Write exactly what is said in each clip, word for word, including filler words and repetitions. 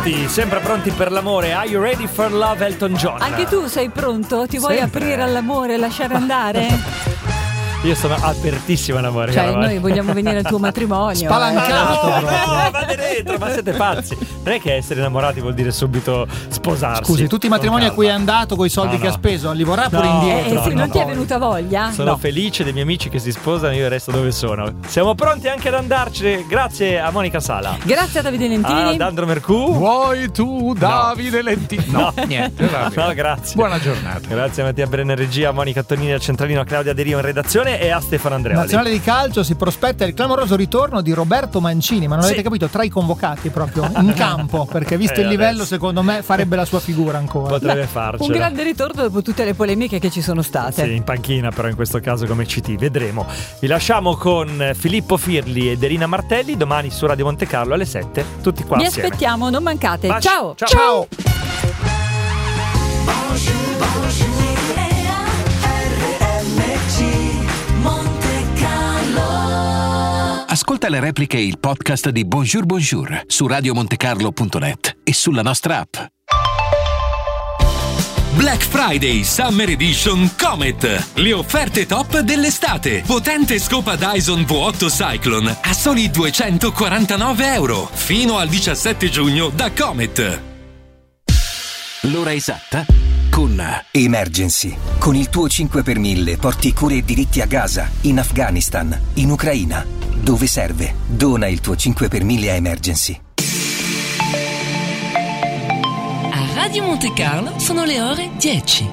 pronti, sempre pronti per l'amore. Are you ready for love, Elton John? Anche tu sei pronto? Ti vuoi Sempre. aprire all'amore, lasciare andare? Io sono apertissimo in amore. Cioè, noi vogliamo venire al tuo matrimonio. Spalancato. No, no, vade dentro, ma siete pazzi. Non è che essere innamorati vuol dire subito sposarsi. Scusi, tutti i matrimoni a cui è andato con i soldi No, che no. ha speso li vorrà pure No. indietro. Eh, sì, no, non ti è poi. venuta voglia? Sono No. felice dei miei amici che si sposano, io resto dove sono. Siamo pronti anche ad andarcene. Grazie a Monica Sala. Grazie a Davide Lentini. Ad Andro Mercù. Vuoi tu, Davide Lentini? No, niente. va bene. No, grazie. Buona giornata. Grazie a Mattia Brenner regia, a Monica Tonini al centralino, a Claudia De Rio in redazione e a Stefano Andreoli. Nazionale di calcio si prospetta il clamoroso ritorno di Roberto Mancini, ma non Sì. avete capito, tra i convocati proprio in campo, perché visto Eh, il livello adesso. secondo me farebbe la sua figura ancora. Potrebbe farcela. Un grande ritorno dopo tutte le polemiche che ci sono state. Sì, in panchina però in questo caso come C T, vedremo. Vi lasciamo con Filippo Firli ed Erina Martelli domani su Radio Monte Carlo alle sette, tutti qua Vi assieme. aspettiamo, non mancate. Baci. Ciao. Ciao. Ciao. Ascolta le repliche e il podcast di Bonjour Bonjour su radio monte carlo punto net e sulla nostra app. Black Friday Summer Edition Comet. Le offerte top dell'estate. Potente scopa Dyson V otto Cyclone a soli duecentoquarantanove euro. Fino al diciassette giugno da Comet. L'ora esatta con Emergency. Con il tuo cinque per mille porti cure e diritti a Gaza, in Afghanistan, in Ucraina. Dove serve? Dona il tuo cinque per mille a Emergency. A Radio Monte Carlo sono le ore dieci.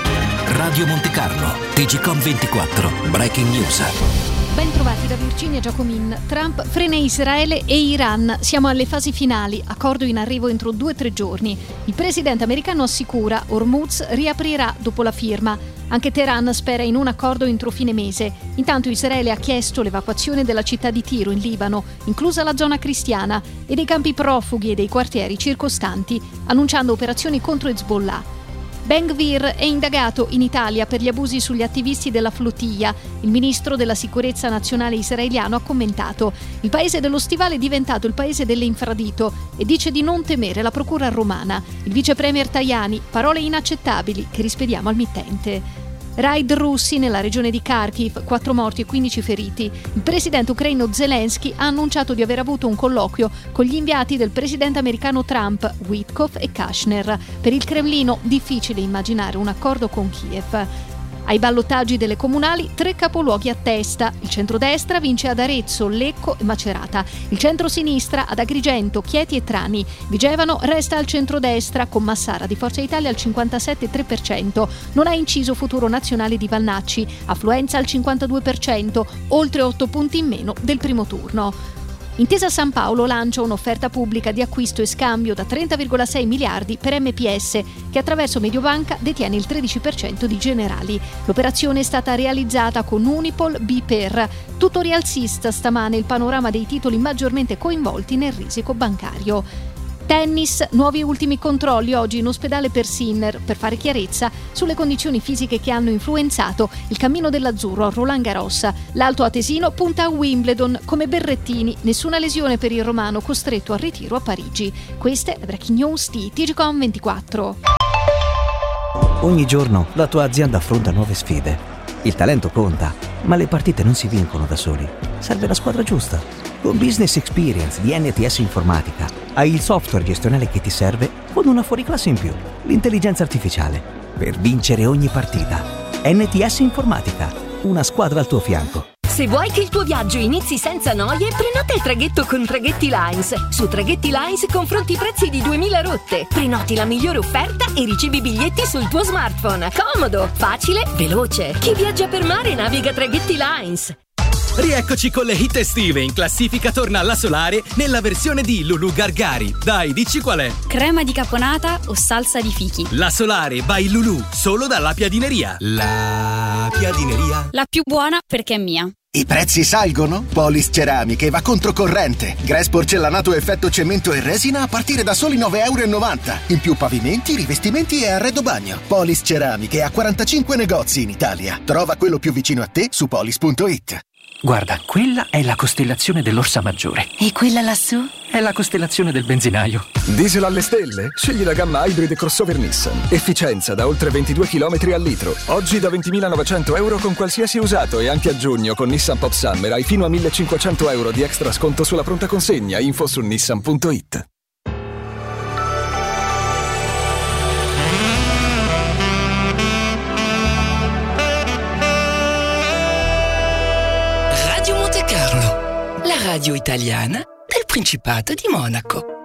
Radio Monte Carlo, T G Com ventiquattro, Breaking News. Ben trovati da Virginia Giacomin. Trump frena Israele e Iran. Siamo alle fasi finali. Accordo in arrivo entro due o tre giorni. Il presidente americano assicura Hormuz riaprirà dopo la firma. Anche Teheran spera in un accordo entro fine mese. Intanto Israele ha chiesto l'evacuazione della città di Tiro in Libano, inclusa la zona cristiana, e dei campi profughi e dei quartieri circostanti, annunciando operazioni contro Hezbollah. Ben-Gvir è indagato in Italia per gli abusi sugli attivisti della flottiglia. Il ministro della sicurezza nazionale israeliano ha commentato: il paese dello stivale è diventato il paese dell'infradito e dice di non temere la procura romana. Il vice premier Tajani: parole inaccettabili che rispediamo al mittente. Raid russi nella regione di Kharkiv, quattro morti e quindici feriti. Il presidente ucraino Zelensky ha annunciato di aver avuto un colloquio con gli inviati del presidente americano Trump, Witkoff e Kushner. Per il Cremlino difficile immaginare un accordo con Kiev. Ai ballottaggi delle comunali, tre capoluoghi a testa. Il centrodestra vince ad Arezzo, Lecco e Macerata. Il centrosinistra ad Agrigento, Chieti e Trani. Vigevano resta al centrodestra con Massara di Forza Italia al cinquantasette virgola tre per cento. Non ha inciso Futuro Nazionale di Vannacci. Affluenza al cinquantadue per cento, oltre otto punti in meno del primo turno. Intesa San Paolo lancia un'offerta pubblica di acquisto e scambio da trenta virgola sei miliardi per M P S, che attraverso Mediobanca detiene il tredici per cento di Generali. L'operazione è stata realizzata con Unipol B per. Tutto rialzista stamane il panorama dei titoli maggiormente coinvolti nel risico bancario. Tennis, nuovi e ultimi controlli oggi in ospedale per Sinner per fare chiarezza sulle condizioni fisiche che hanno influenzato il cammino dell'azzurro a Roland Garros. L'alto atesino punta a Wimbledon come Berrettini, nessuna lesione per il romano costretto al ritiro a Parigi. Queste le breaking news di T G Com ventiquattro. Ogni giorno la tua azienda affronta nuove sfide. Il talento conta, ma le partite non si vincono da soli. Serve la squadra giusta. Con Business Experience di N T S Informatica hai il software gestionale che ti serve con una fuoriclasse in più, l'intelligenza artificiale, per vincere ogni partita. N T S Informatica, una squadra al tuo fianco. Se vuoi che il tuo viaggio inizi senza noie, prenota il traghetto con Traghetti Lines. Su Traghetti Lines confronti i prezzi di duemila rotte. Prenoti la migliore offerta e ricevi i biglietti sul tuo smartphone. Comodo, facile, veloce. Chi viaggia per mare naviga Traghetti Lines. Rieccoci con le hit estive. In classifica torna la Solare nella versione di Lulu Gargari. Dai, dici qual è? Crema di caponata o salsa di fichi? La Solare by Lulu, solo dalla Piadineria. La Piadineria. La più buona perché è mia. I prezzi salgono? Polis Ceramiche va controcorrente. Grass porcellanato effetto cemento e resina a partire da soli nove virgola novanta euro. In più pavimenti, rivestimenti e arredo bagno. Polis Ceramiche ha quarantacinque negozi in Italia. Trova quello più vicino a te su polis punto it. Guarda, quella è la costellazione dell'Orsa Maggiore. E quella lassù? È la costellazione del benzinaio. Diesel alle stelle? Scegli la gamma Hybrid Crossover Nissan. Efficienza da oltre ventidue chilometri al litro. Oggi da ventimilanovecento euro con qualsiasi usato, e anche a giugno con Nissan Pop Summer hai fino a millecinquecento euro di extra sconto sulla pronta consegna. Info su nissan punto it. Radio Monte Carlo, la radio italiana del Principato di Monaco.